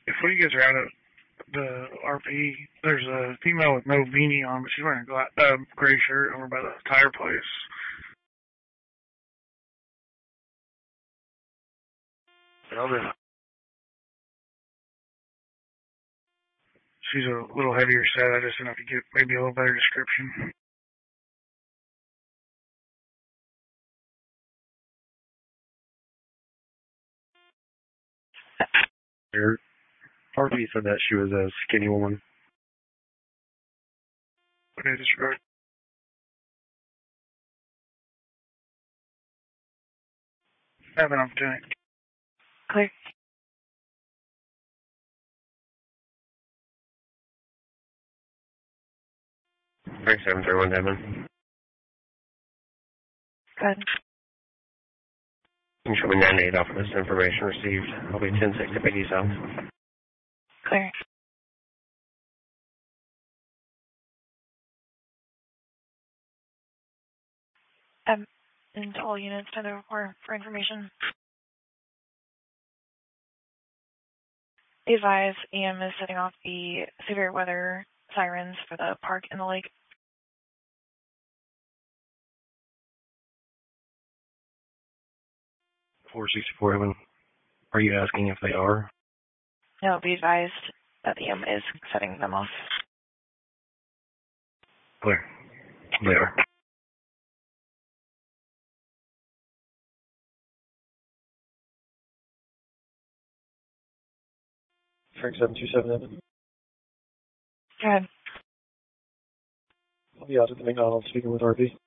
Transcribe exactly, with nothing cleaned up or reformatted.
If we guys are out of the R P, there's a female with no beanie on, but she's wearing a gla- uh, gray shirt over by the tire place. Over. She's a little heavier set. I just don't know if you get maybe a little better description. R P said that she was a skinny woman. Okay, disregard. Have an opportunity. Clear. Frank seven three one Devon. Good. You can show me nine eight off of this information received. I'll be ten six to Peggy South. Clear. Um, and all units to the report for information. Be advised, E M is setting off the severe weather sirens for the park and the lake. four sixty-four Evan. Are you asking if they are? No, be advised that E M is setting them off. Clear. They are. Frank seven two seven Evan. Go ahead. I'll be out at the McDonald's speaking with R P.